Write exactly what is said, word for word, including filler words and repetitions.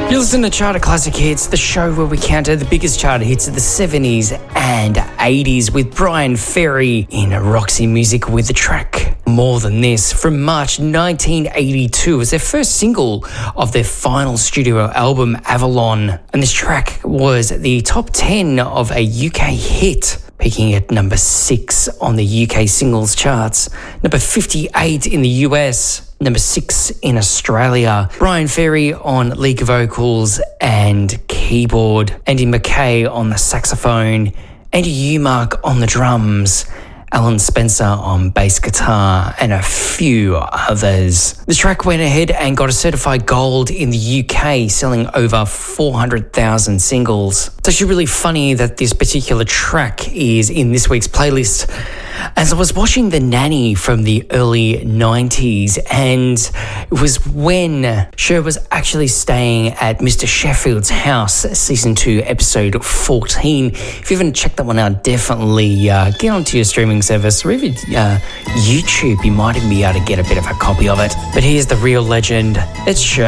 You listen to Charter Classic Hits, the show where we counter the biggest charter hits of the seventies and eighties with Bryan Ferry in Roxy Music with the track More Than This from March nineteen eighty-two. It was their first single of their final studio album, Avalon. And this track was the top ten of a U K hit, peaking at number six on the U K singles charts, number fifty-eight in the U S, number six in Australia. Bryan Ferry on lead vocals and keyboard, Andy McKay on the saxophone, Andy Umark on the drums, Alan Spencer on bass guitar, and a few others. The track went ahead and got a certified gold in the U K, selling over four hundred thousand singles. It's actually really funny that this particular track is in this week's playlist, as I was watching The Nanny from the early nineties, and it was when Cher was actually staying at Mister Sheffield's house, season two, episode fourteen. If you haven't checked that one out, definitely uh, get onto your streaming service or even uh, YouTube. You might even be able to get a bit of a copy of it. But here's the real legend. It's Cher.